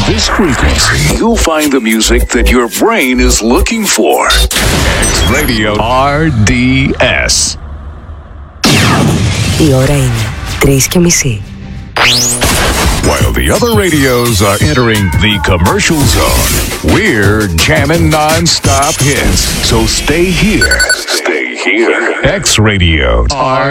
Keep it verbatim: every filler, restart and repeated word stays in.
this frequency, you'll find the music that your brain is looking for. X Radio R D S. Η ώρα είναι τρεις και μισή. While the other radios are entering the commercial zone, we're jamming non-stop hits. So stay here. Stay here. X Radio R